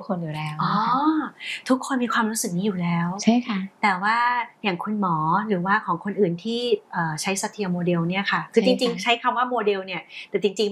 คนอยู่แล้วทุกคนมีความรู้สึกนี้อยู่แล้วใช่ค่ะแต่ว่าอย่างคุณหมอหรือว่าของคนอื่นที่ใช้ Satir โมเดลเนี่ยค่ะคือจริงๆใช้คำว่าโมเดลเนี่ยแต่จริงๆ